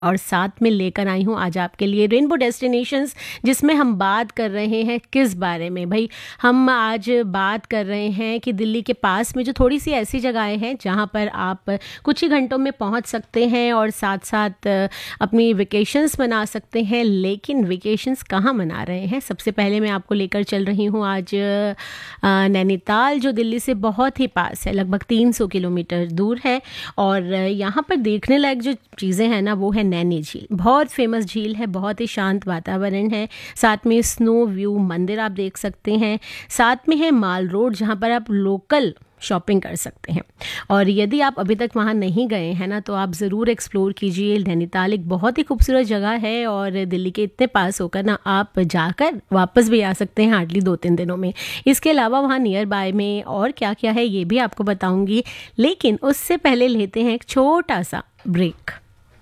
और साथ में लेकर आई हूँ आज आपके लिए रेनबो डेस्टिनेशंस, जिसमें हम बात कर रहे हैं किस बारे में भाई। हम आज बात कर रहे हैं कि दिल्ली के पास में जो थोड़ी सी ऐसी जगहें हैं जहाँ पर आप कुछ ही घंटों में पहुँच सकते हैं और साथ साथ अपनी वेकेशंस मना सकते हैं। लेकिन वेकेशंस कहाँ मना रहे हैं? सबसे पहले मैं आपको लेकर चल रही हूँ आज नैनीताल, जो दिल्ली से बहुत ही पास है, लगभग 300 किलोमीटर दूर है। और यहाँ पर देखने लायक जो चीज़ें हैं ना, वो है नैनी झील। बहुत फेमस झील है, बहुत ही शांत वातावरण है, साथ में स्नो व्यू मंदिर आप देख सकते हैं, साथ में है माल रोड जहाँ पर आप लोकल शॉपिंग कर सकते हैं। और यदि आप अभी तक वहाँ नहीं गए हैं ना, तो आप ज़रूर एक्सप्लोर कीजिए। नैनीताल एक बहुत ही खूबसूरत जगह है और दिल्ली के इतने पास होकर ना आप जाकर वापस भी आ सकते हैं हार्डली 2-3 दिनों में। इसके अलावा वहाँ नियर बाय में और क्या क्या है ये भी आपको बताऊँगी, लेकिन उससे पहले लेते हैं एक छोटा सा ब्रेक।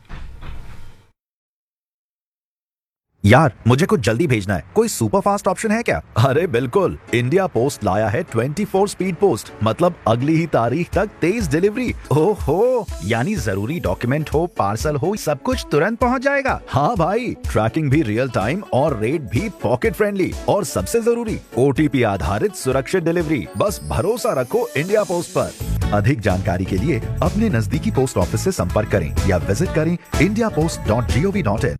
यार, मुझे कुछ जल्दी भेजना है, कोई सुपर फास्ट ऑप्शन है क्या? अरे बिल्कुल, इंडिया पोस्ट लाया है 24 स्पीड पोस्ट, मतलब अगली ही तारीख तक तेज डिलीवरी। ओहो, यानी जरूरी डॉक्यूमेंट हो, पार्सल हो, सब कुछ तुरंत पहुंच जाएगा। हाँ भाई, ट्रैकिंग भी रियल टाइम और रेट भी पॉकेट फ्रेंडली, और सबसे जरूरी OTP आधारित सुरक्षित डिलीवरी। बस भरोसा रखो इंडिया पोस्ट पर। अधिक जानकारी के लिए अपने नजदीकी पोस्ट ऑफिस से संपर्क करें या विजिट करें indiapost.gov.in।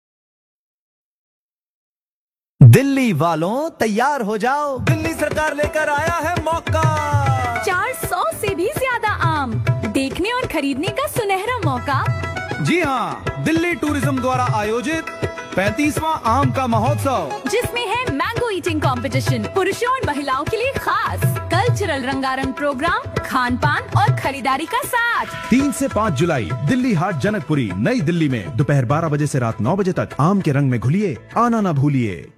दिल्ली वालों, तैयार हो जाओ, दिल्ली सरकार लेकर आया है मौका। 400 से भी ज्यादा आम देखने और खरीदने का सुनहरा मौका। जी हाँ, दिल्ली टूरिज्म द्वारा आयोजित 35वां आम का महोत्सव, जिसमें है मैंगो ईटिंग कंपटीशन, पुरुषों और महिलाओं के लिए खास कल्चरल रंगारंग प्रोग्राम, खान पान और खरीदारी का साथ। 3 से 5 जुलाई दिल्ली हाट जनकपुरी नई दिल्ली में दोपहर 12 बजे से रात 9 बजे तक आम के रंग में घुलिए, आना ना भूलिए।